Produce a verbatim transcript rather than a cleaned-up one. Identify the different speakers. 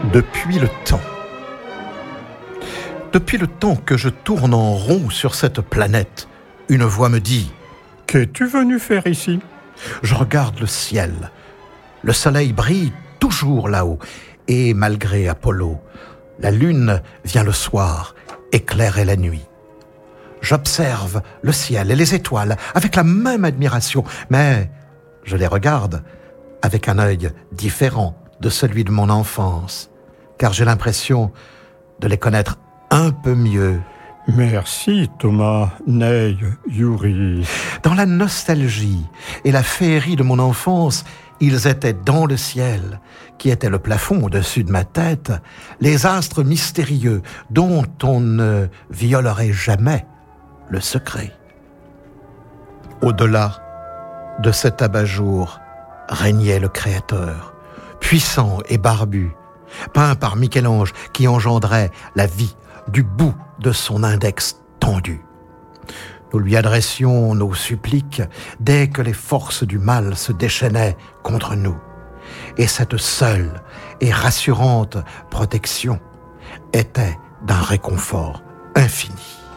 Speaker 1: Depuis le temps. Depuis le temps que je tourne en rond sur cette planète, une voix me dit «
Speaker 2: Qu'es-tu venu faire ici ?»
Speaker 1: Je regarde le ciel. Le soleil brille toujours là-haut, et malgré Apollo, la lune vient le soir éclairer la nuit. J'observe le ciel et les étoiles avec la même admiration, mais je les regarde avec un œil différent de celui de mon enfance, car j'ai l'impression de les connaître un peu mieux.
Speaker 2: Merci Thomas, Ney, Yuri.
Speaker 1: Dans la nostalgie et la féerie de mon enfance, ils étaient dans le ciel, qui était le plafond au-dessus de ma tête, les astres mystérieux dont on ne violerait jamais le secret. Au-delà de cet abat-jour régnait le Créateur, puissant et barbu, peint par Michel-Ange qui engendrait la vie du bout de son index tendu. Nous lui adressions nos suppliques dès que les forces du mal se déchaînaient contre nous. Et cette seule et rassurante protection était d'un réconfort infini.